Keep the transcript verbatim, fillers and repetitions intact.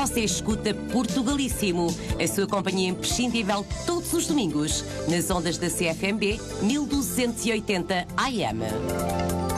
Você escuta Portugalíssimo, a sua companhia imprescindível todos os domingos, nas ondas da C F M B mil duzentos e oitenta A M.